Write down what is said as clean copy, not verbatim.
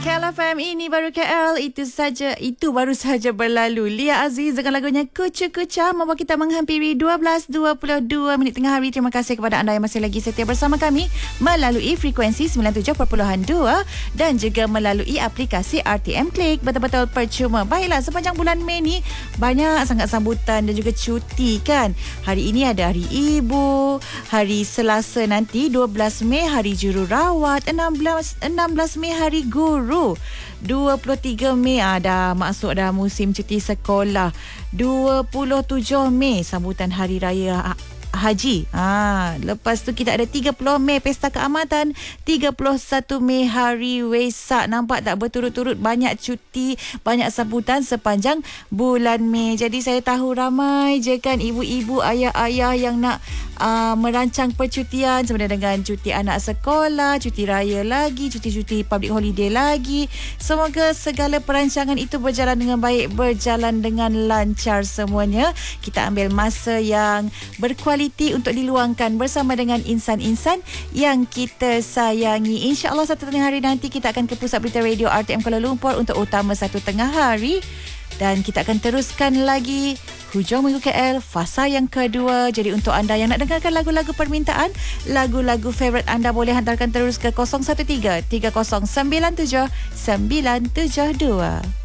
KLFM ini baru KL, itu baru saja berlalu. Lia Aziz dengan lagunya Kucu-Kuca membawa kita menghampiri 12.22 minit tengah hari. Terima kasih kepada anda yang masih lagi setia bersama kami melalui frekuensi 97.2 dan juga melalui aplikasi RTM Klik. Betul-betul percuma. Baiklah, sepanjang bulan Mei ni banyak sangat sambutan dan juga cuti kan. Hari ini ada Hari Ibu, hari Selasa nanti 12 Mei Hari Jururawat, 16 Mei Hari Guru, 23 Mei dah masuk dah musim cuti sekolah. 27 Mei sambutan Hari Raya Haji. Lepas tu kita ada 30 Mei Pesta Keamatan, 31 Mei Hari Wesak. Nampak tak, berturut-turut banyak cuti, banyak sambutan sepanjang bulan Mei. Jadi saya tahu ramai je kan ibu-ibu, ayah-ayah yang nak merancang percutian sebenarnya dengan cuti anak sekolah, cuti raya lagi, cuti-cuti public holiday lagi. Semoga segala perancangan itu berjalan dengan baik, berjalan dengan lancar semuanya. Kita ambil masa yang berkualiti untuk diluangkan bersama dengan insan-insan yang kita sayangi. InsyaAllah satu tengah hari nanti kita akan ke Pusat Berita Radio RTM Kuala Lumpur untuk utama satu tengah hari. Dan kita akan teruskan lagi Hujung Minggu KL, fasa yang kedua. Jadi untuk anda yang nak dengarkan lagu-lagu permintaan, lagu-lagu favourite anda, boleh hantarkan terus ke 013 3097 972.